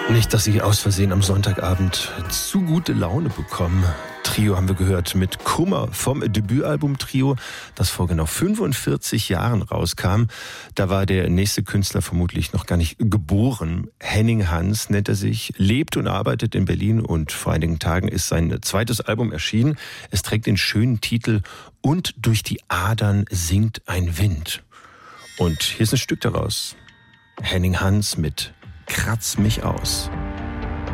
Nicht, dass Sie aus Versehen am Sonntagabend zu gute Laune bekommen. Trio haben wir gehört mit Kummer vom Debütalbum Trio, das vor genau 45 Jahren rauskam. Da war der nächste Künstler vermutlich noch gar nicht geboren. Henning Hans nennt er sich, lebt und arbeitet in Berlin und vor einigen Tagen ist sein zweites Album erschienen. Es trägt den schönen Titel "Und durch die Adern singt ein Wind". Und hier ist ein Stück daraus. Henning Hans mit "Kratz mich aus".